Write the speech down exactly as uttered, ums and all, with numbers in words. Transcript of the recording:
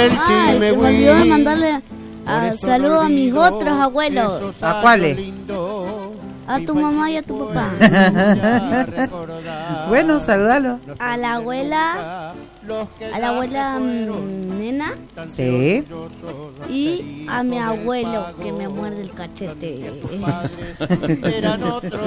el Ay, chisme, se me olvidó de mandarle a, saludos a mis otros abuelos. ¿A cuáles? A tu mamá y a tu papá. Bueno, saludalo. A la abuela, a la abuela mm, nena Sí. y a mi abuelo que me muerde el cachete.